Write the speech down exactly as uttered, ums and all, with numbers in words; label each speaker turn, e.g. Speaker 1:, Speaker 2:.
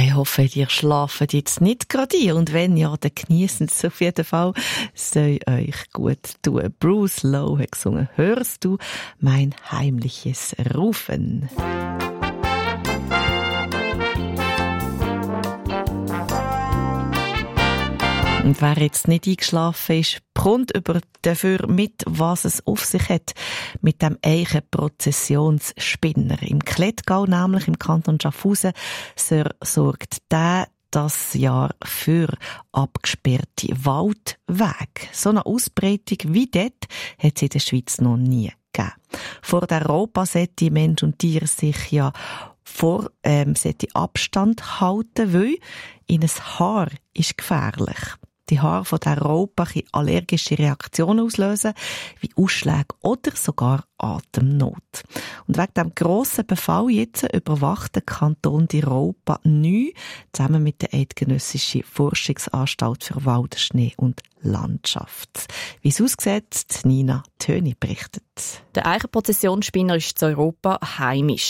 Speaker 1: Ich hoffe, ihr schlaft jetzt nicht gerade ein. Und wenn ja, dann geniessen es auf jeden Fall. Es soll euch gut tun. Bruce Lowe hat gesungen, hörst du mein heimliches Rufen? Und wer jetzt nicht eingeschlafen ist, kommt über dafür mit, was es auf sich hat mit dem Eichenprozessionsspinner. Im Klettgau, nämlich im Kanton Schaffhausen, sorgt der das Jahr für abgesperrte Waldwege. So eine Ausbreitung wie dort hat es in der Schweiz noch nie gegeben. Vor der Europa sollten Mensch und Tier sich ja vor ähm, Abstand halten, weil in ein Haar ist gefährlich. Die Haare von der Raupe können allergische Reaktionen auslösen, wie Ausschläge oder sogar Atemnot. Und wegen diesem grossen Befall jetzt überwacht der Kanton die Raupe neu, zusammen mit der Eidgenössischen Forschungsanstalt für Wald, Schnee und Landschaft. Wie es aussieht, Nina Töni berichtet.
Speaker 2: Der Eichenprozessionsspinner ist in Europa heimisch.